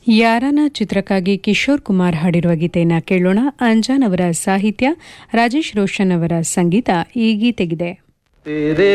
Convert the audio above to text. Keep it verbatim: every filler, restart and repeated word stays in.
ಯಾರನ ಚಿತ್ರಕ್ಕಾಗಿ ಕಿಶೋರ್ ಕುಮಾರ್ ಹಾಡಿರುವ ಗೀತೆಯನ್ನು ಕೇಳೋಣ. ಅಂಜಾನ್ ಅವರ ಸಾಹಿತ್ಯ, ರಾಜೇಶ್ ರೋಷನ್ ಅವರ ಸಂಗೀತ ಈ ಗೀತೆಗಿದೆ.